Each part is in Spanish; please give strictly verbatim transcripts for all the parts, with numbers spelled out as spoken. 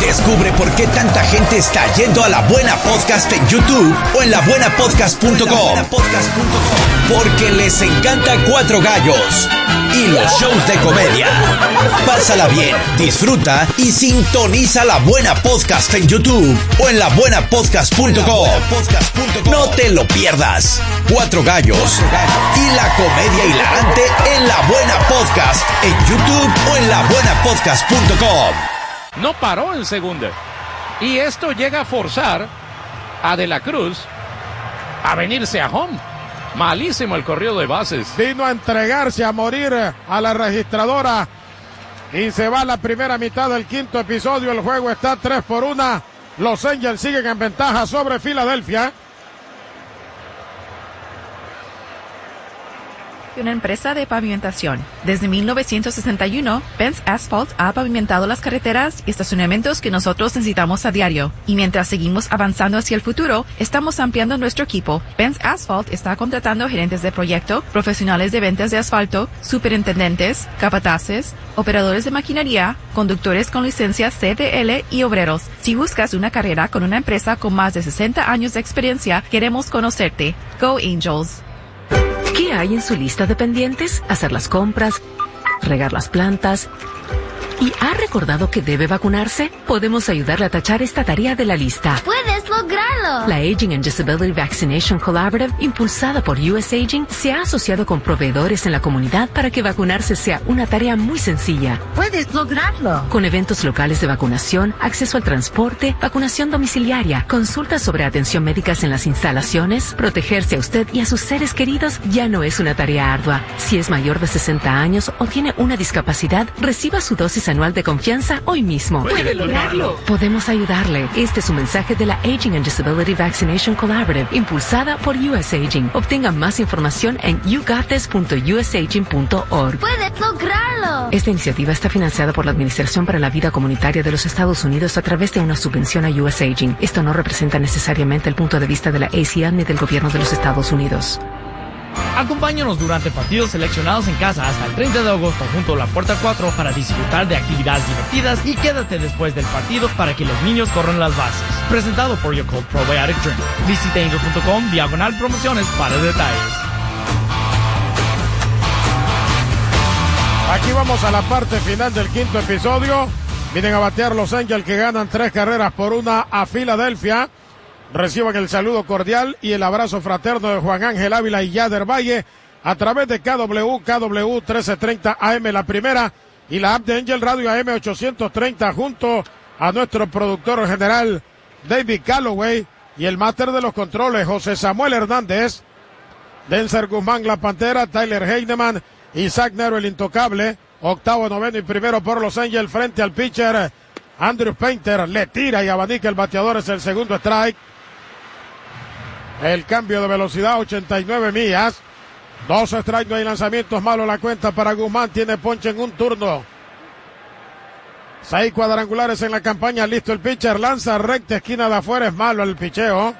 Descubre por qué tanta gente está yendo a La Buena Podcast en YouTube o en la buena podcast punto com. Porque les encanta Cuatro Gallos y los shows de comedia. Pásala bien, disfruta y sintoniza La Buena Podcast en YouTube o en la buena podcast punto com. No te lo pierdas. Cuatro Gallos y la comedia hilarante en La Buena Podcast en YouTube o en la buena podcast punto com. No paró en segunda. Y esto llega a forzar a De la Cruz a venirse a home. Malísimo el corrido de bases. Vino a entregarse a morir a la registradora. Y se va la primera mitad del quinto episodio. El juego está tres por una. Los Angels siguen en ventaja sobre Filadelfia. Una empresa de pavimentación. Desde mil novecientos sesenta y uno, Benz Asphalt ha pavimentado las carreteras y estacionamientos que nosotros necesitamos a diario. Y mientras seguimos avanzando hacia el futuro, estamos ampliando nuestro equipo. Benz Asphalt está contratando gerentes de proyecto, profesionales de ventas de asfalto, superintendentes, capataces, operadores de maquinaria, conductores con licencia C D L y obreros. Si buscas una carrera con una empresa con más de sesenta años de experiencia, queremos conocerte. Go Angels. ¿Qué hay en su lista de pendientes? Hacer las compras, regar las plantas. ¿Y ha recordado que debe vacunarse? Podemos ayudarle a tachar esta tarea de la lista. ¡Puedes lograrlo! La Aging and Disability Vaccination Collaborative, impulsada por U S Aging, se ha asociado con proveedores en la comunidad para que vacunarse sea una tarea muy sencilla. ¡Puedes lograrlo! Con eventos locales de vacunación, acceso al transporte, vacunación domiciliaria, consultas sobre atención médicas en las instalaciones, protegerse a usted y a sus seres queridos ya no es una tarea ardua. Si es mayor de sesenta años o tiene una discapacidad, reciba su dosis anual de confianza hoy mismo. ¡Puede lograrlo! Podemos ayudarle. Este es un mensaje de la Aging and Disability Vaccination Collaborative, impulsada por U S Aging. Obtenga más información en you got this punto u s aging punto org. ¡Puedes lograrlo! Esta iniciativa está financiada por la Administración para la Vida Comunitaria de los Estados Unidos a través de una subvención a U S Aging. Esto no representa necesariamente el punto de vista de la A C N ni del gobierno de los Estados Unidos. Acompáñanos durante partidos seleccionados en casa hasta el treinta de agosto junto a la Puerta cuatro para disfrutar de actividades divertidas y quédate después del partido para que los niños corran las bases. Presentado por Yakult Probiotic Drink. Visita angel punto com diagonal promociones para detalles. Aquí vamos a la parte final del quinto episodio. Vienen a batear los Angels que ganan tres carreras por una a Filadelfia. Reciban el saludo cordial y el abrazo fraterno de Juan Ángel Ávila y Yader Valle a través de K W, K W trece treinta A M la primera y la app de Angel Radio A M ochocientos treinta junto a nuestro productor general David Calloway y el máster de los controles José Samuel Hernández, Denzer Guzmán la Pantera, Tyler Heinemann, Isaac Nero el Intocable, octavo, noveno y primero por los Angels frente al pitcher Andrew Painter, le tira y abanica el bateador, es el segundo strike. El cambio de velocidad, ochenta y nueve millas. Dos strikes, no hay lanzamientos, malo la cuenta para Guzmán. Tiene ponche en un turno. Seis cuadrangulares en la campaña, listo el pitcher. Lanza recta, esquina de afuera, es malo el picheo.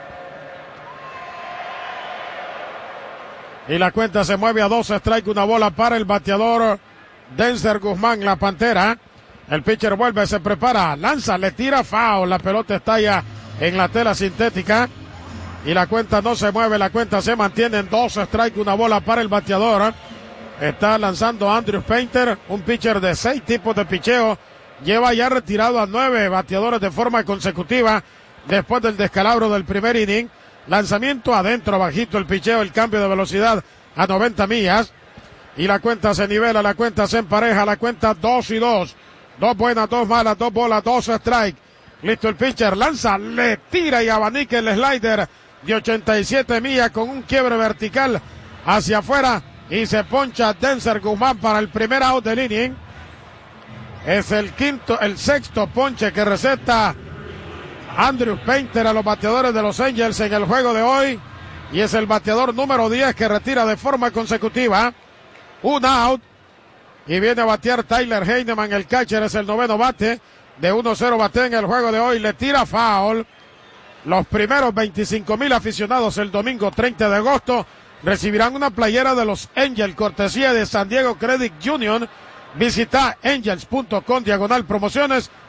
Y la cuenta se mueve a dos strikes, una bola para el bateador Denzer Guzmán, la Pantera. El pitcher vuelve, se prepara, lanza, le tira, foul. La pelota estalla en la tela sintética. Y la cuenta no se mueve, la cuenta se mantiene en dos strikes, una bola para el bateador. Está lanzando Andrew Painter, un pitcher de seis tipos de picheo. Lleva ya retirado a nueve bateadores de forma consecutiva después del descalabro del primer inning. Lanzamiento adentro, bajito el picheo, el cambio de velocidad a noventa millas. Y la cuenta se nivela, la cuenta se empareja, la cuenta dos y dos. Dos buenas, dos malas, dos bolas, dos strikes. Listo el pitcher, lanza, le tira y abanica el slider de ochenta y siete millas con un quiebre vertical hacia afuera y se poncha Denzer Guzmán para el primer out del inning. Es el quinto, el sexto ponche que receta Andrew Painter a los bateadores de los Angels en el juego de hoy y es el bateador número diez que retira de forma consecutiva. Un out y viene a batear Tyler Heinemann, el catcher, es el noveno bate. De uno cero bate en el juego de hoy, le tira foul. Los primeros veinticinco mil aficionados el domingo treinta de agosto recibirán una playera de los Angels, cortesía de San Diego Credit Union. Visita angels punto com diagonal promociones